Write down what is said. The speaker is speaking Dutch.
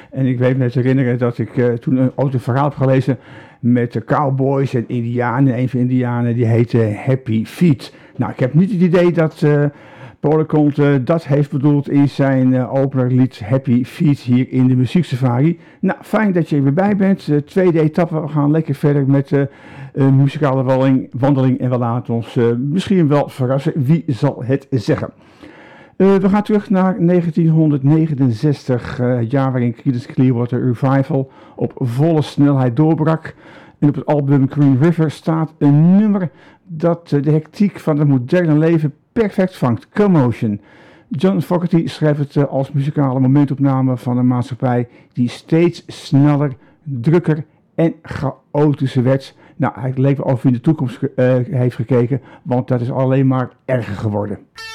En ik weet me te herinneren dat ik toen ook een verhaal heb gelezen met de cowboys en indianen. Een van de indianen die heette Happy Feet. Nou, ik heb niet het idee dat Paul Leconte dat heeft bedoeld in zijn openerlied Happy Feet hier in de muzieksafari. Nou, fijn dat je er weer bij bent. Tweede etappe, we gaan lekker verder met een muzikale wandeling en we laten ons misschien wel verrassen. Wie zal het zeggen? We gaan terug naar 1969, het jaar waarin Creedence Clearwater Revival op volle snelheid doorbrak. En op het album Green River staat een nummer dat de hectiek van het moderne leven perfect vangt. Commotion. John Fogerty schrijft het als muzikale momentopname van een maatschappij die steeds sneller, drukker en chaotischer werd. Nou, hij leek wel of hij in de toekomst heeft gekeken, want dat is alleen maar erger geworden.